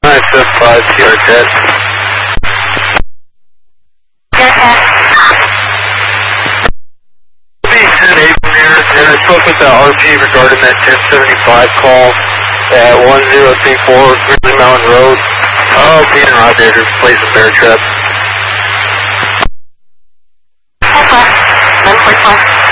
975 TR10. And I spoke with the RP regarding that 1075 call at 1034 Grizzly Mountain Road. Oh, being an operator plays a bear trap.